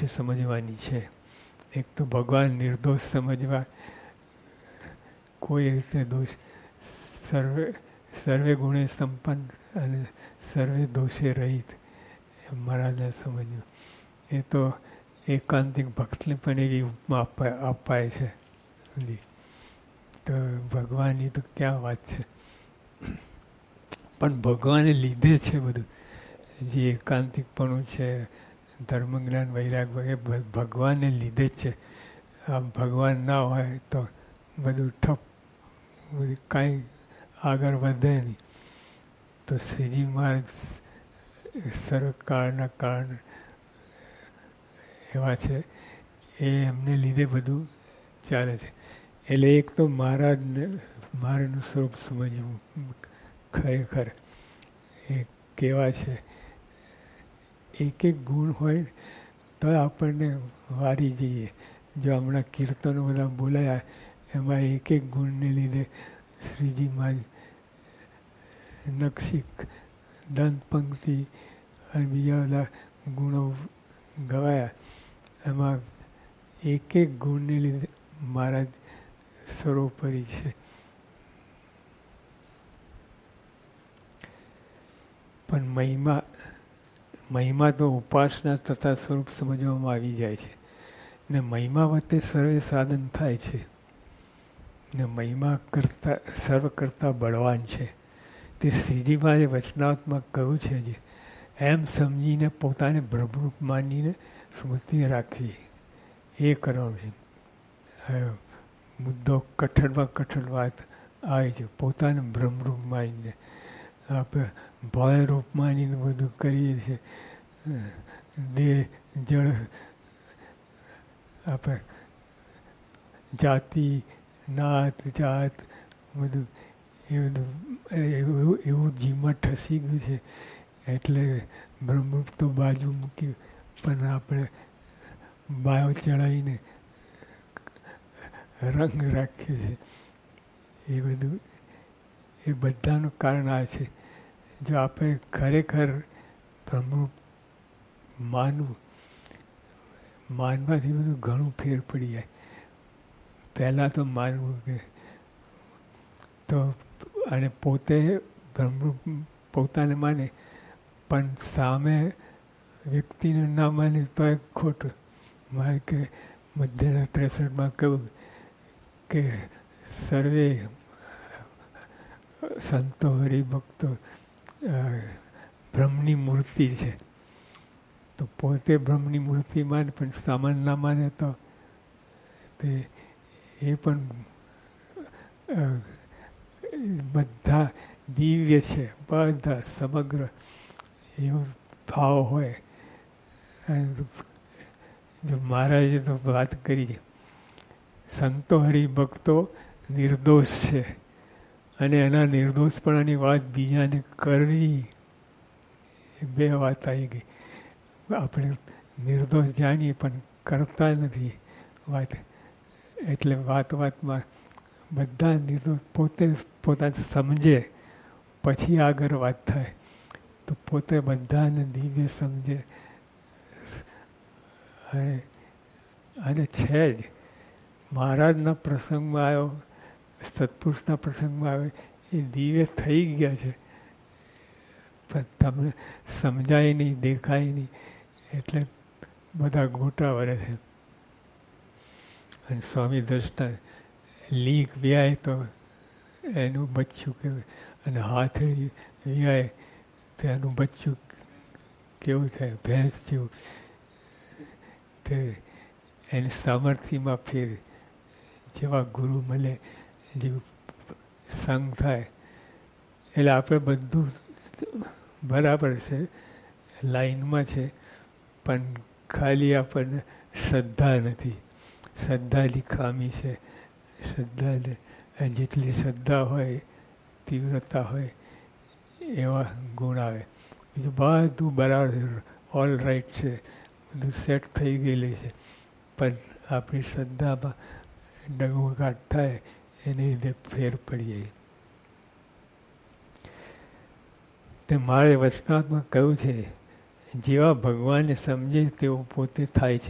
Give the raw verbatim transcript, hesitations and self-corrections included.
રીતે સમજવાની છે. એક તો ભગવાન નિર્દોષ સમજવા, કોઈ રીતે દોષ, સર્વે સર્વે ગુણે સંપન્ન અને સર્વે દોષે રહિત એમ મહારાજને સમજવું. એ તો એકાંતિક ભક્તને પણ એવી ઉપમા અપાય અપાય છે. તો ભગવાનની તો ક્યાં વાત છે. પણ ભગવાને લીધે છે બધું. જે એકાંતિકપણું છે, ધર્મ જ્ઞાન વૈરાગ વગેરે ભગવાનને લીધે જ છે. આ ભગવાન ના હોય તો બધું ઠપ, બધું કાંઈ આગળ વધે નહીં. તો શ્રીજી મહારાજ સર્વકાળના કારણ એવા છે, એ એમને લીધે બધું ચાલે છે. એટલે એક તો મહારાજને મહારાજનું સ્વરૂપ સમજવું ખરેખર એ કેવા છે. એક એક ગુણ હોય તો આપણને વારી જઈએ. જો હમણાં કીર્તનો બધા બોલાયા એમાં એક એક ગુણને લીધે શ્રીજી મહારાજ નક્ષિક, દંત પંક્તિ અને બીજા બધા ગુણો ગવાયા. એમાં એક એક ગુણને લીધે મહારાજ સર્વોપરી છે. પણ મહિમા મહિમા તો ઉપાસના તથા સ્વરૂપ સમજવામાં આવી જાય છે. ને મહિમા વચ્ચે સર્વે સાધન થાય છે. ને મહિમા કરતા સર્વ કરતાં બળવાન છે. તે શ્રીજી મહારાજે વચનાત્મક કહ્યું છે જે એમ સમજીને પોતાને બ્રહ્મરૂપ માનીને સ્મૃતિ રાખવી એ કરવાનું છે. મુદ્દો કઠણમાં કઠણ વાત આવે છે. પોતાને બ્રહ્મરૂપ માનીને આપણે ભય રૂપ માનીને બધું કરીએ છીએ. દેહ જળ આપણે જાતિ નાત જાત બધું એ બધું એવું એવું જીમાં ઠસી ગયું છે. એટલે બ્રહ્મરૂપ તો બાજુ મૂકી પણ આપણે બાયો ચડાવીને રંગ રાખીએ છીએ. એ બધું એ બધાનું કારણ આ છે. જો આપણે ખરેખર બ્રહ્મરૂપ માનવું, માનવાથી બધું ઘણું ફેર પડી જાય. પહેલાં તો માનવું કે તો અને પોતે બ્રહ્મરૂપ પોતાને માને પણ સામે વ્યક્તિને ના માને તો એ ખોટું. મારે કે મધ્યના ત્રેસઠમાં કહ્યું કે સર્વે સંતો હરિભક્તો બ્રહ્મની મૂર્તિ છે. તો પોતે બ્રહ્મની મૂર્તિ માને પણ સામાન ના માને તો તે એ પણ બધા દિવ્ય છે. બધા સમગ્ર એવો ભાવ હોય. જો મહારાજે તો વાત કરી છે સંતો હરિભક્તો નિર્દોષ છે અને એના નિર્દોષપણાની વાત બીજાને કરવી એ બે વાત આવી ગઈ. આપણે નિર્દોષ જાણીએ પણ કરતા નથી વાત. એટલે વાત વાતમાં બધા નિર્દોષ પોતે પોતાને સમજે પછી આગળ વાત થાય. તો પોતે બધાને દિવ્ય સમજે અને છે જ. મહારાજના પ્રસંગમાં આવ્યો, સત્પુરુષના પ્રસંગમાં આવ્યો એ દિવ્ય થઈ ગયા છે. પણ તમે સમજાય નહીં, દેખાય નહીં એટલે બધા ગોટા વળે છે. અને સ્વામી દર્શના લીક વ્યાય તો એનું બચ્ચું કહેવાય અને હાથડી વ્યાય તો એનું બચ્ચું કેવું થાય ભેંસ જેવું. તે એની સામર્થ્યમાં ફેર જેવા ગુરુ મળે જેવું સંગ થાય. એટલે આપણે બધું બરાબર છે, લાઈનમાં છે, પણ ખાલી આપણને શ્રદ્ધા નથી. શ્રદ્ધાની ખામી છે. શ્રદ્ધાને જેટલી શ્રદ્ધા હોય, તીવ્રતા હોય એવા ગુણ આવે. બીજું બધું બરાબર ઓલ રાઈટ છે, બધું સેટ થઈ ગયેલી છે. પણ આપણી શ્રદ્ધામાં ડગમગાટ થાય એને લીધે ફેર પડી જાય. તે મારે વચનાત્મક કહ્યું છે જેવા ભગવાનને સમજે તેવું પોતે થાય છે.